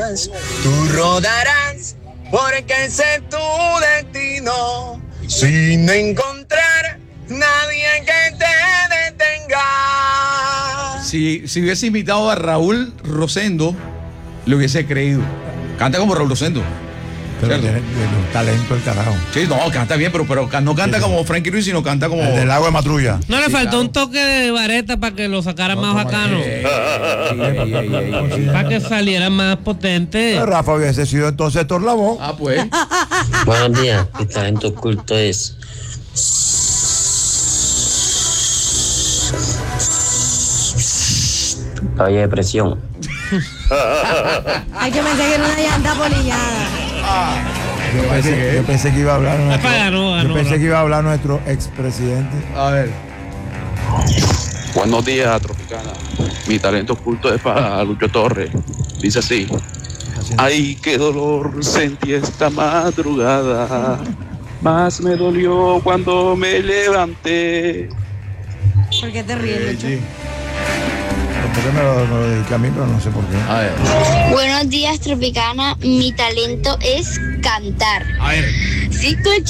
Tú rodarás porque ese es tu destino, sin encontrar nadie que te detenga. Si hubiese invitado a Raúl Rosendo, le hubiese creído. Canta como Raúl Rosendo. Pero tiene un talento el carajo. Sí, no, canta bien, pero no canta como Frankie Ruiz, sino canta como... El del agua de Matrulla. No le faltó un toque de vareta para que lo sacara más bacano. Para que saliera más potente. Pero Rafa hubiese sido entonces Héctor Lavoe. Ah, pues. Buenos días, mi talento oculto es... Caballo de presión. Hay que pensar que era una llanta polillada. Yo pensé que iba a hablar nuestro expresidente. A ver. Buenos días, Tropicana. Mi talento oculto es para Lucho Torres. Dice así: ay, qué dolor sentí esta madrugada. Más me dolió cuando me levanté. ¿Por qué te ríes, Lucho? Porque me lo dediqué a mí, pero no sé por qué. A ver. Buenos días, Tropicana. Mi talento es cantar. A ver. Si escuchas